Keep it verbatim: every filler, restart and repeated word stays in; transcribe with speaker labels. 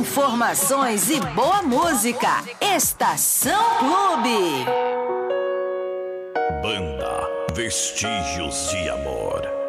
Speaker 1: Informações e boa música. Estação Clube.
Speaker 2: Banda Vestígios de Amor.